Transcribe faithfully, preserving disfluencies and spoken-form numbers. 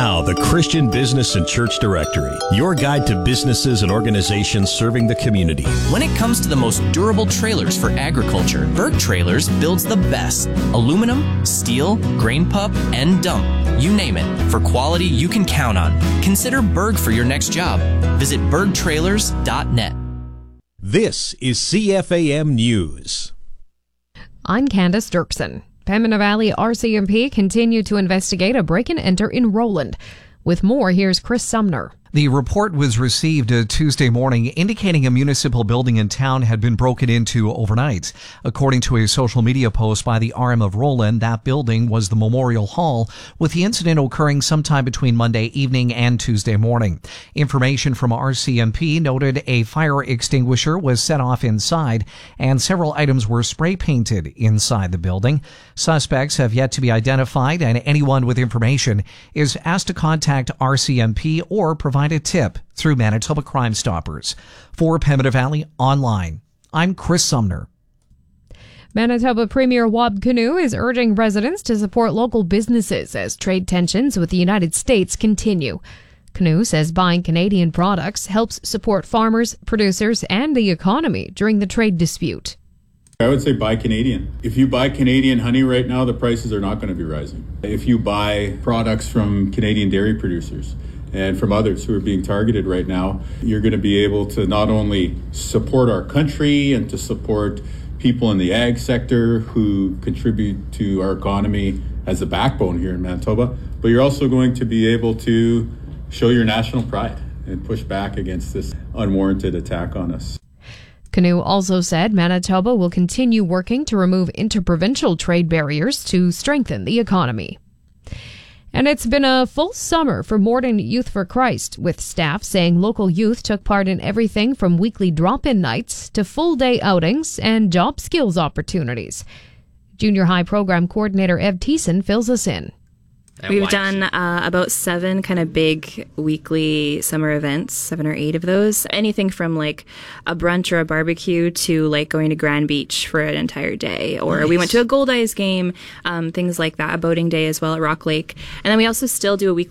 Now, the Christian Business and Church Directory, your guide to businesses and organizations serving the community. When it comes to the most durable trailers for agriculture, Berg Trailers builds the best. Aluminum, steel, grain pup, and dump. You name it. For quality you can count on. Consider Berg for your next job. Visit berg trailers dot net. This is C F A M News. I'm Candace Dirksen. Pembina Valley R C M P continue to investigate a break-and-enter in Roland. With more, here's Chris Sumner. The report was received uh, Tuesday morning indicating a municipal building in town had been broken into overnight. According to a social media post by the R M of Roland, that building was the Memorial Hall, with the incident occurring sometime between Monday evening and Tuesday morning. Information from R C M P noted a fire extinguisher was set off inside and several items were spray painted inside the building. Suspects have yet to be identified, and anyone with information is asked to contact R C M P or provide a tip through Manitoba Crime Stoppers. For Pembina Valley Online, I'm Chris Sumner. Manitoba Premier Wab Kinew is urging residents to support local businesses as trade tensions with the United States continue. Kinew says buying Canadian products helps support farmers, producers, and the economy during the trade dispute. I would say buy Canadian. If you buy Canadian honey right now, the prices are not going to be rising. If you buy products from Canadian dairy producers and from others who are being targeted right now, you're going to be able to not only support our country and to support people in the ag sector who contribute to our economy as a backbone here in Manitoba, but you're also going to be able to show your national pride and push back against this unwarranted attack on us. Kinew also said Manitoba will continue working to remove interprovincial trade barriers to strengthen the economy. And it's been a full summer for Morden Youth for Christ, with staff saying local youth took part in everything from weekly drop-in nights to full-day outings and job skills opportunities. Junior High Program Coordinator Ev Thiessen fills us in. We've done uh, about seven kind of big weekly summer events, seven or eight of those. Anything from like a brunch or a barbecue to like going to Grand Beach for an entire day. Or nice. We went to a Gold Eyes game, um, things like that, a boating day as well at Rock Lake. And then we also still do a weekly